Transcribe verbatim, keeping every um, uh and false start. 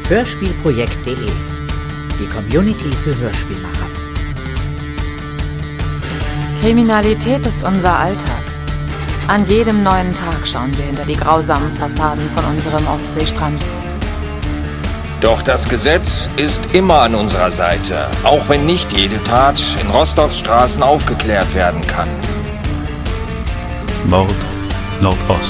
Hörspielprojekt punkt de, die Community für Hörspielmacher. Kriminalität ist unser Alltag. An jedem neuen Tag schauen wir hinter die grausamen Fassaden von unserem Ostseestrand. Doch das Gesetz ist immer an unserer Seite, auch wenn nicht jede Tat in Rostocks Straßen aufgeklärt werden kann. Mord Nordost.